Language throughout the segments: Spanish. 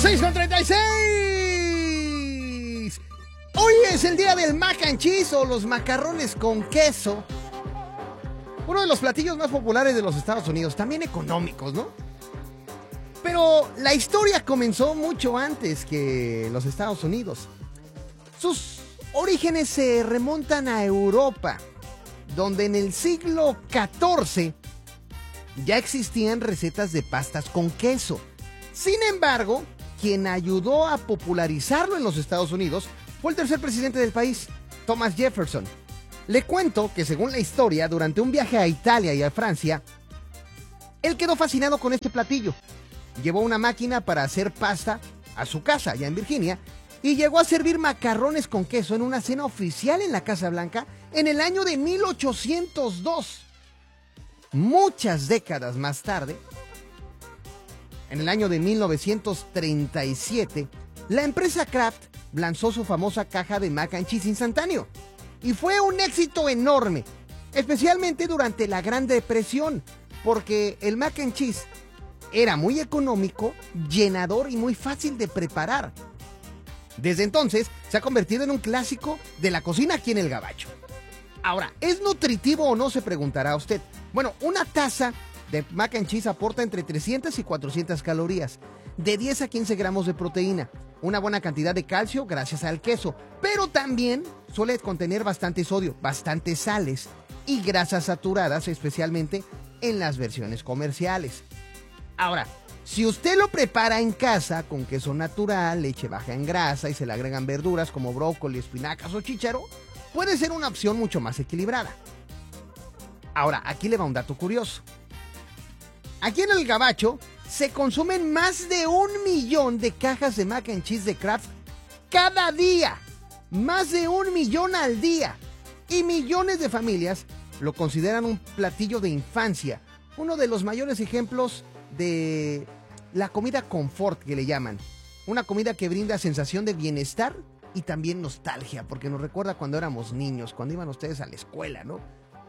6:36. Hoy es el día del mac and cheese o los macarrones con queso. Uno de los platillos más populares de los Estados Unidos, también económicos, ¿no? Pero la historia comenzó mucho antes que los Estados Unidos. Sus orígenes se remontan a Europa, donde en el siglo XIV ya existían recetas de pastas con queso. Sin embargo, quien ayudó a popularizarlo en los Estados Unidos fue el tercer presidente del país, Thomas Jefferson. Le cuento que según la historia, durante un viaje a Italia y a Francia, él quedó fascinado con este platillo. Llevó una máquina para hacer pasta a su casa, allá en Virginia, y llegó a servir macarrones con queso en una cena oficial en la Casa Blanca en el año de 1802. Muchas décadas más tarde, en el año de 1937, la empresa Kraft lanzó su famosa caja de mac and cheese instantáneo. Y fue un éxito enorme, especialmente durante la Gran Depresión, porque el mac and cheese era muy económico, llenador y muy fácil de preparar. Desde entonces se ha convertido en un clásico de la cocina aquí en el Gabacho. Ahora, ¿es nutritivo o no?, se preguntará usted. Bueno, una taza de mac and cheese aporta entre 300 y 400 calorías, de 10 a 15 gramos de proteína, una buena cantidad de calcio gracias al queso, pero también suele contener bastante sodio, bastantes sales y grasas saturadas, especialmente en las versiones comerciales. Ahora, si usted lo prepara en casa con queso natural, leche baja en grasa y se le agregan verduras como brócoli, espinacas o chícharo, puede ser una opción mucho más equilibrada. Ahora, aquí le va un dato curioso. Aquí en el Gabacho se consumen más de 1 millón de cajas de mac and cheese de Kraft cada día. Más de 1 millón al día. Y millones de familias lo consideran un platillo de infancia. Uno de los mayores ejemplos de la comida confort que le llaman. Una comida que brinda sensación de bienestar y también nostalgia, porque nos recuerda cuando éramos niños, cuando iban ustedes a la escuela, ¿no?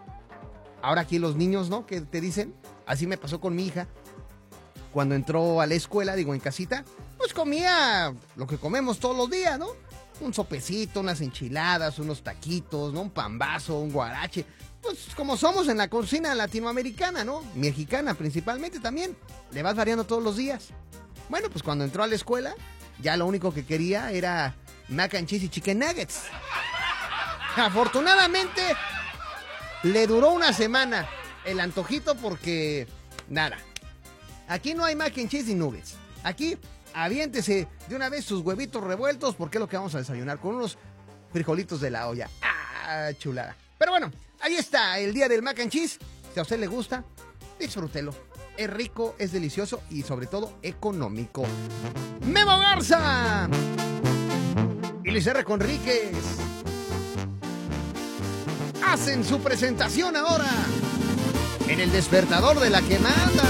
Ahora aquí los niños, ¿no?, que te dicen, así me pasó con mi hija. Cuando entró a la escuela, digo, en casita, pues comía lo que comemos todos los días, ¿no? Un sopecito, unas enchiladas, unos taquitos, ¿no?, un pambazo, un guarache. Pues como somos en la cocina latinoamericana, ¿no?, mexicana principalmente también. Le vas variando todos los días. Bueno, pues cuando entró a la escuela, ya lo único que quería era mac and cheese y chicken nuggets. Afortunadamente, le duró una semana el antojito porque, nada, aquí no hay mac and cheese y nuggets. Aquí, aviéntese de una vez sus huevitos revueltos, porque es lo que vamos a desayunar, con unos frijolitos de la olla. ¡Ah, chulada! Pero bueno, ahí está el día del mac and cheese. Si a usted le gusta, disfrútelo. Es rico, es delicioso y sobre todo económico. Memo Garza y Luis R. Conríquez hacen su presentación ahora en el despertador de la que manda.